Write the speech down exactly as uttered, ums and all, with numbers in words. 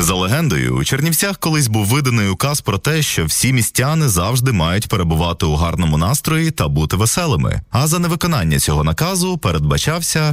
За легендою, у Чернівцях колись був виданий указ про те, що всі містяни завжди мають перебувати у гарному настрої та бути веселими. А за невиконання цього наказу передбачався